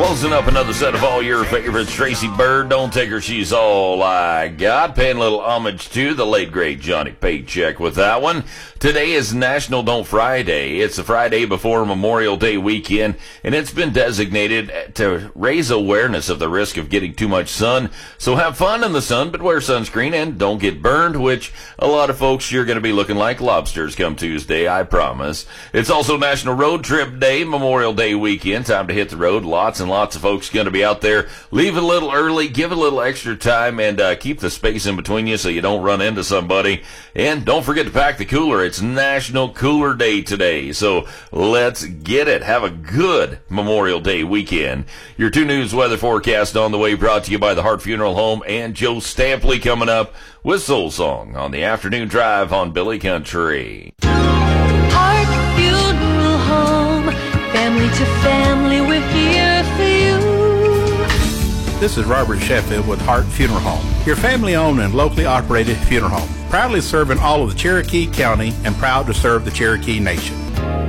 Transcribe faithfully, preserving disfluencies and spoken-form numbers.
Closing up another set of all your favorites. Tracy Bird, Don't Take Her, She's All I Got. Paying a little homage to the late, great Johnny Paycheck with that one. Today is National Don't Fry Day. It's the Friday before Memorial Day weekend, and it's been designated to raise awareness of the risk of getting too much sun. So have fun in the sun, but wear sunscreen and don't get burned, which a lot of folks, you're going to be looking like lobsters come Tuesday, I promise. It's also National Road Trip Day, Memorial Day weekend. Time to hit the road. Lots and lots of folks going to be out there. Leave a little early, give a little extra time, and uh, keep the space in between you so you don't run into somebody. And don't forget to pack the cooler. It's National Cooler Day today, so let's get it. Have a good Memorial Day weekend. Your two News weather forecast on the way, brought to you by the Hart Funeral Home and Joe Stampley coming up with Soul Song on the afternoon drive on Billy Country. Hart Funeral Home, family to family, we're here for you. This is Robert Sheffield with Hart Funeral Home, your family-owned and locally operated funeral home, proudly serving all of the Cherokee County and proud to serve the Cherokee Nation.